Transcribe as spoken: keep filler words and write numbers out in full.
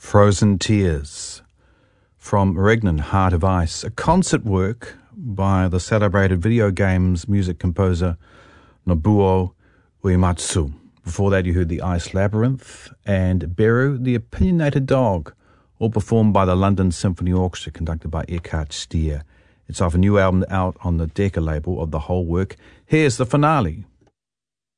Frozen Tears from Regnan, Heart of Ice, a concert work by the celebrated video games music composer Nobuo Uematsu. Before that you heard The Ice Labyrinth and Beru, The Opinionated Dog, all performed by the London Symphony Orchestra, conducted by Eckhard Stier. It's off a new album out on the Decca label of The Whole Work. Here's the finale.